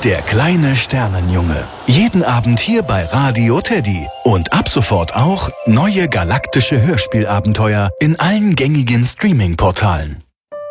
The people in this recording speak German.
Der kleine Sternenjunge. Jeden Abend hier bei Radio Teddy. Und ab sofort auch neue galaktische Hörspielabenteuer in allen gängigen Streaming-Portalen.